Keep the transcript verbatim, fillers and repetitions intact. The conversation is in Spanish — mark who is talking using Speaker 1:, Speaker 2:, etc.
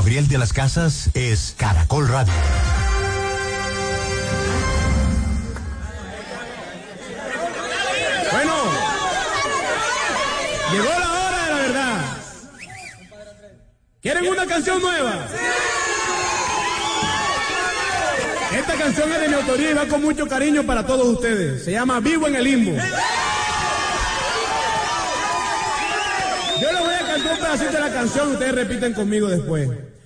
Speaker 1: Gabriel de las Casas es Caracol Radio.
Speaker 2: Bueno, llegó la hora de la verdad. ¿Quieren una canción nueva? Esta canción es de mi autoría y va con mucho cariño para todos ustedes. Se llama Vivo en el Limbo. Yo les voy a cantar un pedacito de la canción y ustedes repiten conmigo después.